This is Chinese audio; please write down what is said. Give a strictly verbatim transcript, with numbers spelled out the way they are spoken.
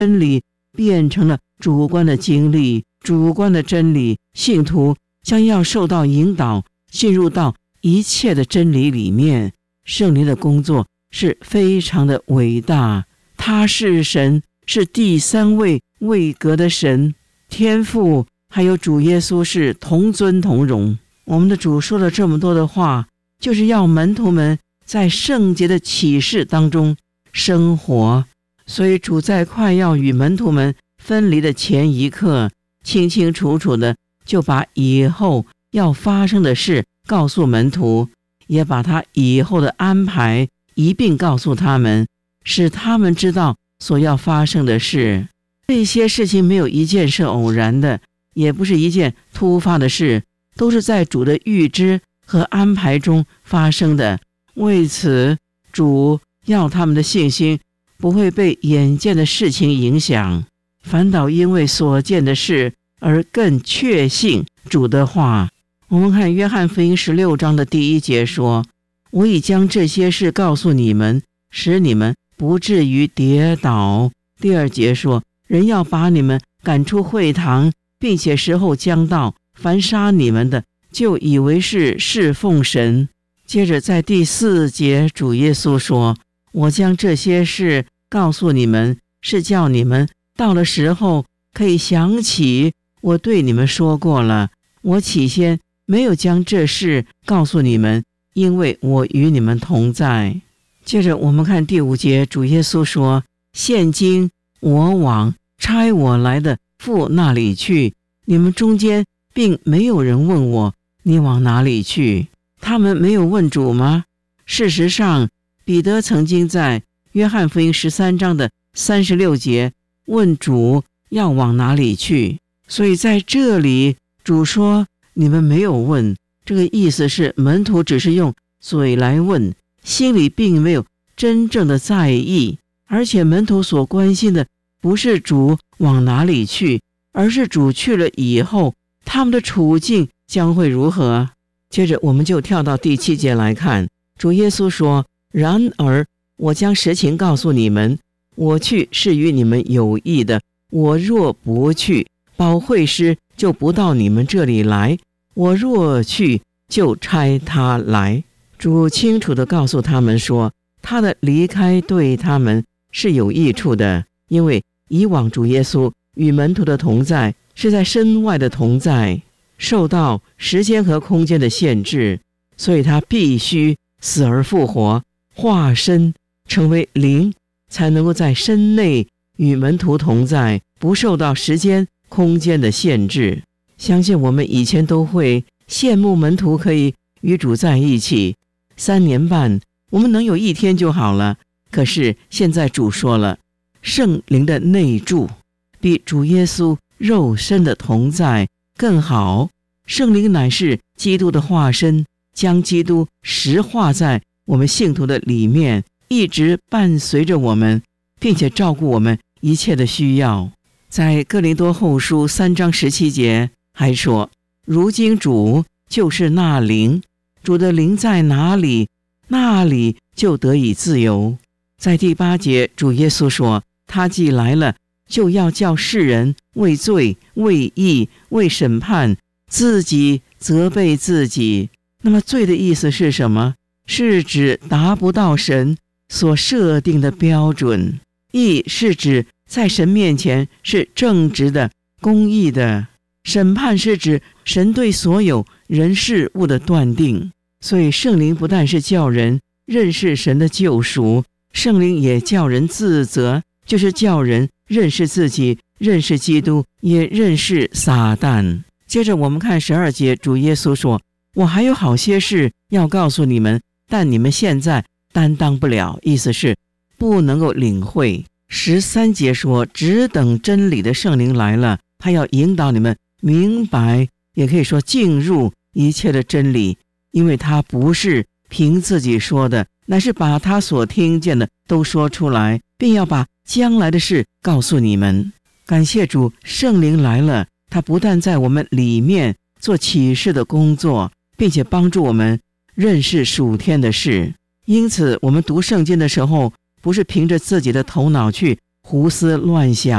真理变成了主观的经历，主观的真理，信徒将要受到引导，进入到一切的真理里面。圣灵的工作是非常的伟大，他是神，是第三位位格的神，天父还有主耶稣是同尊同荣。我们的主说了这么多的话，就是要门徒们在圣洁的启示当中生活。所以主在快要与门徒们分离的前一刻，清清楚楚的就把以后要发生的事告诉门徒，也把他以后的安排一并告诉他们，使他们知道所要发生的事。这些事情没有一件是偶然的，也不是一件突发的事，都是在主的预知和安排中发生的。为此，主要他们的信心不会被眼见的事情影响，反倒因为所见的事而更确信主的话。我们看约翰福音十六章的第一节说，我已将这些事告诉你们，使你们不至于跌倒。第二节说，人要把你们赶出会堂，并且时候将到，凡杀你们的就以为是侍奉神。接着在第四节，主耶稣说，我将这些事告诉你们，是叫你们到了时候可以想起我对你们说过了。我起先没有将这事告诉你们，因为我与你们同在。接着我们看第五节，主耶稣说，现今我往差我来的父那里去，你们中间并没有人问我，你往哪里去？他们没有问主吗？事实上，彼得曾经在约翰福音十三章的三十六节问主要往哪里去。所以在这里主说你们没有问，这个意思是门徒只是用嘴来问，心里并没有真正的在意。而且门徒所关心的不是主往哪里去，而是主去了以后他们的处境将会如何。接着我们就跳到第七节来看，主耶稣说，然而我将实情告诉你们，我去是与你们有益的，我若不去，保惠师就不到你们这里来，我若去，就差他来。主清楚地告诉他们说，他的离开对他们是有益处的，因为以往主耶稣与门徒的同在是在身外的同在，受到时间和空间的限制，所以他必须死而复活，化身成为灵，才能够在身内与门徒同在，不受到时间空间的限制。相信我们以前都会羡慕门徒可以与主在一起，三年半我们能有一天就好了。可是现在主说了，圣灵的内住比主耶稣肉身的同在更好。圣灵乃是基督的化身，将基督实化在我们信徒的里面，一直伴随着我们，并且照顾我们一切的需要。在哥林多后书三章十七节还说，如今主就是那灵，主的灵在哪里，那里就得以自由。在第八节，主耶稣说，他既来了，就要叫世人为罪、为义、为审判，自己责备自己。那么罪的意思是什么？是指达不到神所设定的标准。义是指在神面前是正直的、公义的。审判是指神对所有人事物的断定。所以圣灵不但是叫人认识神的救赎，圣灵也叫人自责，就是叫人认识自己，认识基督，也认识撒旦。接着我们看十二节，主耶稣说，我还有好些事要告诉你们，但你们现在担当不了，意思是不能够领会。十三节说，只等真理的圣灵来了，他要引导你们明白，也可以说进入一切的真理，因为他不是凭自己说的，乃是把他所听见的都说出来，并要把将来的事告诉你们。感谢主，圣灵来了，他不但在我们里面做启示的工作，并且帮助我们认识属天的事。因此我们读圣经的时候，不是凭着自己的头脑去胡思乱想。